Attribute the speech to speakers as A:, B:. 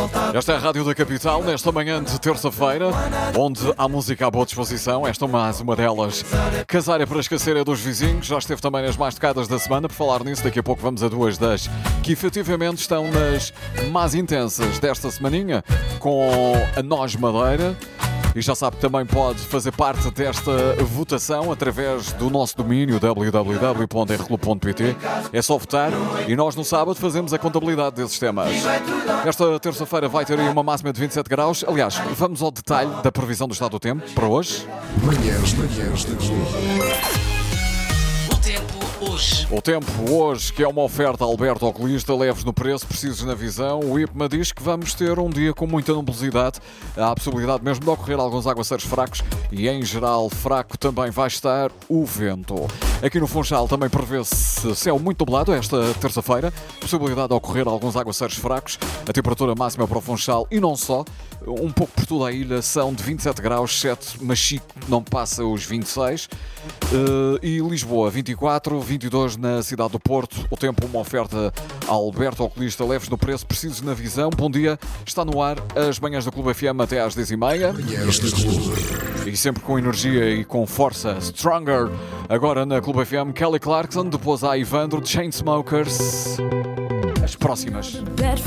A: Esta é a Rádio da Capital, nesta manhã de terça-feira, onde há música à boa disposição. Esta é mais uma delas. Casar é para esquecer é dos vizinhos. Já esteve também nas mais tocadas da semana. Por falar nisso, daqui a pouco vamos a duas das que efetivamente estão nas mais intensas desta semaninha, com a Nós Madeira. E já sabe que também pode fazer parte desta votação através do nosso domínio www.rclub.pt. É só votar e nós no sábado fazemos a contabilidade desses temas. Esta terça-feira vai ter aí uma máxima de 27 graus. Aliás, vamos ao detalhe da previsão do estado do tempo para hoje.
B: Manhãs da Globo.
A: O tempo hoje, que é uma oferta Alberto Oculista, leves no preço, precisos na visão. O IPMA diz que vamos ter um dia com muita nubosidade. Há a possibilidade mesmo de ocorrer alguns aguaceiros fracos e, em geral, fraco também vai estar o vento. Aqui no Funchal também prevê-se céu muito nublado esta terça-feira. Possibilidade de ocorrer alguns aguaceiros fracos. A temperatura máxima para o Funchal e não só, um pouco por toda a ilha, são de 27 graus, 7, mas Chico não passa os 26. E Lisboa, 24, 22 na cidade do Porto. O tempo, uma oferta Alberto Oculista, leves no preço, precisos na visão. Bom dia, está no ar as manhãs da Clube FM até às 10h30.
B: Manhãs da Globo.
A: E sempre com energia e com força. Stronger. Agora na Clube FM, Kelly Clarkson, depois há Ivandro, Chainsmokers. As próximas.
C: Bed